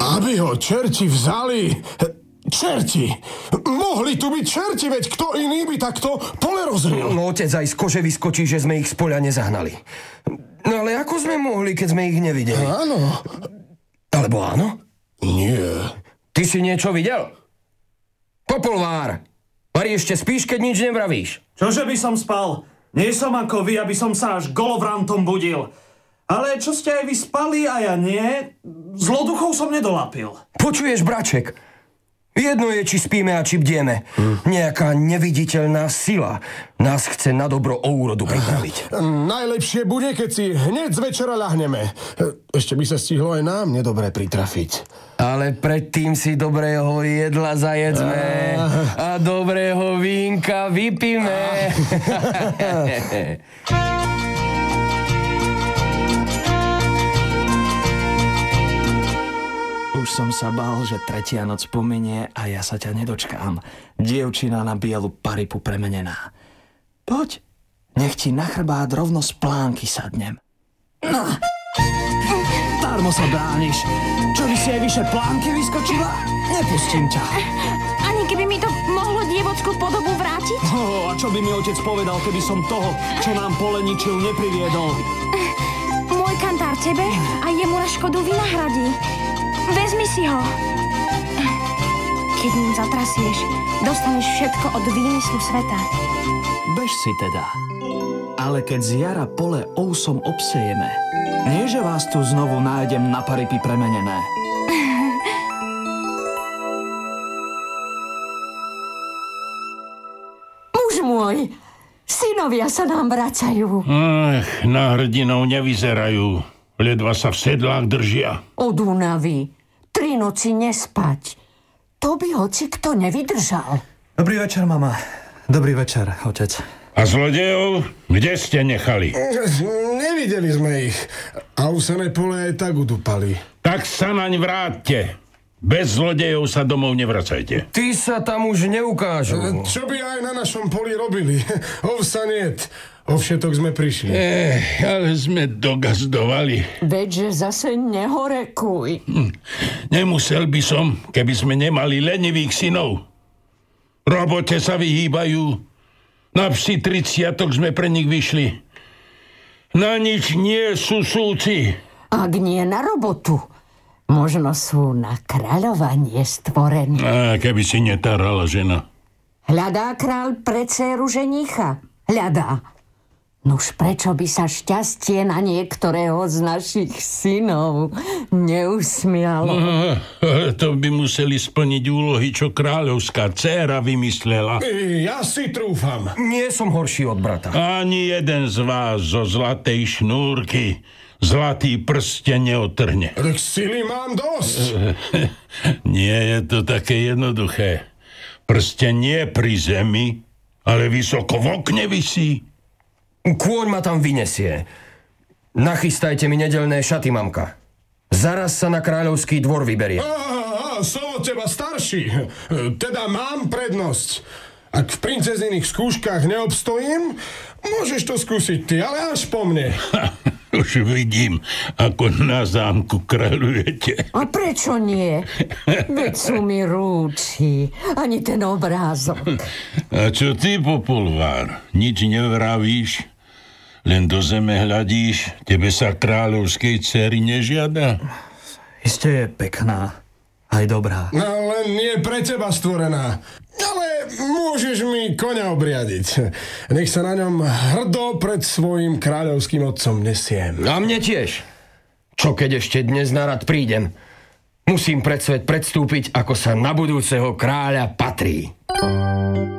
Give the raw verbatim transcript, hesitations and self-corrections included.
Aby ho čerti vzali... Čerti! Mohli tu byť čerti, veď kto iný by takto pole rozril? No, otec aj z kože vyskočí, že sme ich z poľa nezahnali. No ale ako sme mohli, keď sme ich nevideli? Áno. Alebo áno? Nie. Ty si niečo videl? Popolvár! Vari, ešte spíš, keď nič nevravíš? Čože by som spal? Nie som ako vy, aby som sa až golovrantom budil. Ale čo ste aj vy spali a ja nie, zloduchov som nedolapil. Počuješ, braček? Jedno je, či spíme a či bdieme. Hm. Nejaká neviditeľná sila nás chce na dobro o úrodu pripraviť. Najlepšie bude, keď si hneď z večera ľahneme. Ešte by sa stihlo aj nám nedobre pritrafiť. Ale predtým si dobrého jedla zajedzme a, a dobrého vínka vypíme. Už som sa bál, že tretia noc pominie a ja sa ťa nedočkám. Dievčina na bielu paripu premenená. Poď, nech ti na chrbát rovno z plánky sadnem. No, darmo sa brániš. Čo by si aj vyše plánky vyskočila? Nepustím ťa. Ani keby mi to mohlo dievockú podobu vrátiť? Oh, a čo by mi otec povedal, keby som toho, čo nám poleničil, nepriviedol? Môj kantár tebe a jemu na škodu vynahradí. Vezmi si ho. Keď ním zatrasieš, dostaneš všetko od výmyslu sveta. Bež si teda. Ale keď z jara pole ousom obsejeme, nie že vás tu znovu nájdem na paripy premenené. Muž môj, synovia sa nám vracajú. Ach, na hrdinov nevyzerajú. Ledva sa v sedlách držia. Od únavy. Tri noci nespať. To by hoci kto nevydržal. Dobrý večer, mama. Dobrý večer, otec. A zlodejov, kde ste nechali? Nevideli sme ich. A usené pole aj tak udupali. Tak sa naň vráťte. Bez zlodejov sa domov nevracajte. Ty sa tam už neukážu. Čo by aj na našom poli robili? Ovsa niet. O všetok sme prišli. Eh, ale sme dogazdovali. Veďže zase nehorekuj. Hm. Nemusel by som, keby sme nemali lenivých synov. Robote sa vyhýbajú. Na psi triciatok sme pre nich vyšli. Na nič nie sú súci. Ak nie na robotu, možno sú na kráľovanie stvorení. A keby si netárala žena. Hľadá král pre dcéru ženicha. Hľadá. Nuž prečo by sa šťastie na niektorého z našich synov neusmialo? No, to by museli splniť úlohy, čo kráľovská dcéra vymyslela. Ja si trúfam. Nie som horší od brata. Ani jeden z vás zo zlatej šnúrky zlatý prsten neotrhne. Tak sily mám dosť. Nie je to také jednoduché. Prsten nie pri zemi, ale vysoko v okne visí. Kôň ma tam vynesie. Nachystajte mi nedeľné šaty, mamka. Zaraz sa na kráľovský dvor vyberie. Á, som od teba starší. Teda mám prednosť. Ak v princeziných skúškach neobstojím, môžeš to skúsiť ty, ale až po mne. Už vidím, ako na zámku kráľujete. A prečo nie? Veď sú mi rúči. Ani ten obrázok. A čo ty, Popolvár? Nič nevravíš? Len do zeme hľadíš? Tebe sa kráľovskej dcery nežiada? Iste je pekná. Aj dobrá. No len nie pre teba stvorená. Ale môžeš mi koňa obriadiť. Nech sa na ňom hrdo pred svojim kráľovským otcom nesiem. A mne tiež. Čo keď ešte dnes na rad prídem? Musím pred svet predstúpiť, ako sa na budúceho kráľa patrí.